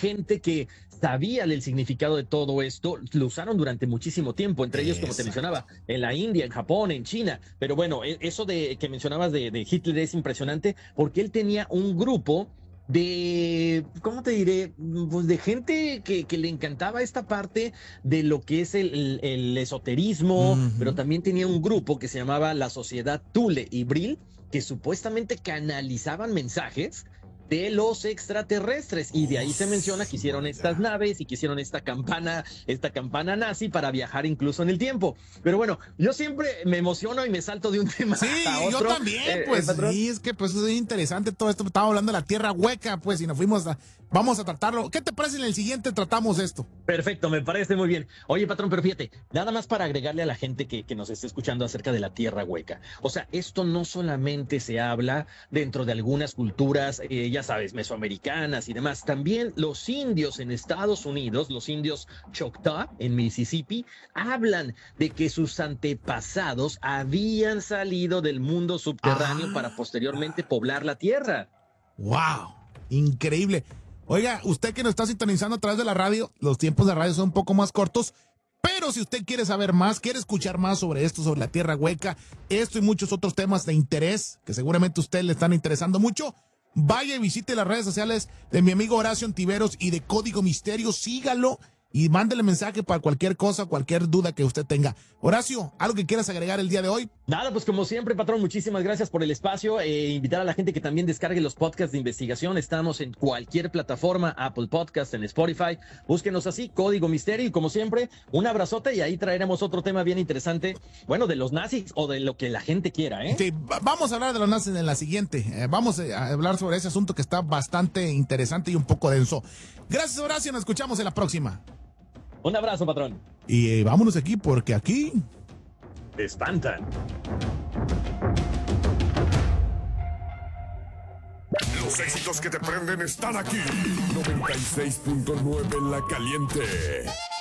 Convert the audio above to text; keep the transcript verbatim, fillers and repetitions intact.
gente que sabía del significado de todo esto, lo usaron durante muchísimo tiempo, entre ellos, como te mencionaba, en la India, en Japón, en China. Pero bueno, eso de que mencionabas de, de Hitler es impresionante porque él tenía un grupo de, ¿cómo te diré? Pues de gente que, que le encantaba esta parte de lo que es el, el, el esoterismo, uh-huh. Pero también tenía un grupo que se llamaba la Sociedad Thule y Brill, que supuestamente canalizaban mensajes de los extraterrestres, y de ahí se menciona que hicieron estas naves y que hicieron esta campana, esta campana nazi para viajar incluso en el tiempo. Pero bueno, yo siempre me emociono y me salto de un tema sí, a otro. Yo también, eh, pues, eh, sí, es que pues es interesante todo esto. Estaba hablando de la tierra hueca, pues, y nos fuimos a, vamos a tratarlo. ¿Qué te parece en el siguiente tratamos esto? Perfecto, me parece muy bien. Oye, patrón, pero fíjate, nada más para agregarle a la gente que, que nos esté escuchando acerca de la tierra hueca. O sea, esto no solamente se habla dentro de algunas culturas, eh, ya sabes, mesoamericanas y demás. También los indios en Estados Unidos, los indios Choctaw en Mississippi, hablan de que sus antepasados habían salido del mundo subterráneo ah, para posteriormente poblar la tierra. ¡Wow! Increíble. Oiga, usted que nos está sintonizando a través de la radio, los tiempos de radio son un poco más cortos, pero si usted quiere saber más, quiere escuchar más sobre esto, sobre la tierra hueca, esto y muchos otros temas de interés, que seguramente a usted le están interesando mucho, vaya y visite las redes sociales de mi amigo Horacio Ontiveros y de Código Misterio, sígalo y mándele mensaje para cualquier cosa, cualquier duda que usted tenga. Horacio, ¿algo que quieras agregar el día de hoy? Nada, pues como siempre, patrón, muchísimas gracias por el espacio. Eh, invitar a la gente que también descargue los podcasts de investigación. Estamos en cualquier plataforma, Apple Podcasts, en Spotify. Búsquenos así, Código Misterio. Y como siempre, un abrazote y ahí traeremos otro tema bien interesante. Bueno, de los nazis o de lo que la gente quiera, ¿eh? Sí, vamos a hablar de los nazis en la siguiente. Eh, vamos a hablar sobre ese asunto que está bastante interesante y un poco denso. Gracias, Horacio. Nos escuchamos en la próxima. Un abrazo, patrón. Y eh, vámonos aquí, porque aquí te espantan. Los éxitos que te prenden están aquí. noventa y seis punto nueve La Caliente.